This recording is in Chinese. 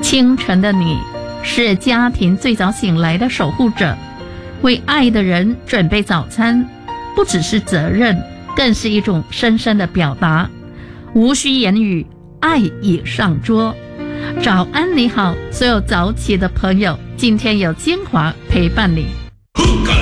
清晨的你是家庭最早醒来的守护者，为爱的人准备早餐，不只是责任，更是一种深深的表达。无需言语，爱已上桌。早安你好，所有早起的朋友，今天有精华陪伴你。